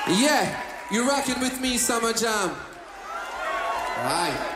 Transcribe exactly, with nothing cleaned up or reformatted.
Yeah, you're rocking with me, Summer Jam. Right.